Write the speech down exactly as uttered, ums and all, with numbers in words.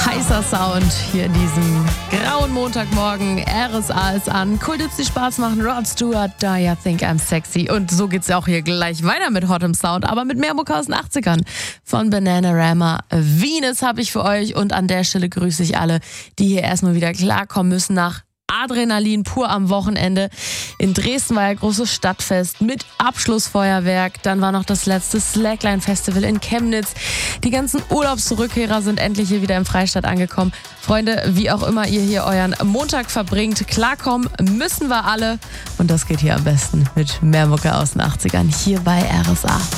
heißer Sound hier in diesem grauen Montagmorgen. R S A ist an. Kultits, die Spaß machen. Rod Stewart, Do You Think I'm Sexy? Und so geht's ja auch hier gleich weiter mit Hotem Sound, aber mit mehr Mucke aus den achtzigern. Von Bananarama. Venus habe ich für euch und an der Stelle grüße ich alle, die hier erstmal wieder klarkommen müssen nach Adrenalin pur am Wochenende. In Dresden war ja großes Stadtfest mit Abschlussfeuerwerk. Dann war noch das letzte Slackline-Festival in Chemnitz. Die ganzen Urlaubsrückkehrer sind endlich hier wieder im Freistaat angekommen. Freunde, wie auch immer ihr hier euren Montag verbringt, klarkommen müssen wir alle. Und das geht hier am besten mit mehr Mucke aus den achtzigern hier bei R S A.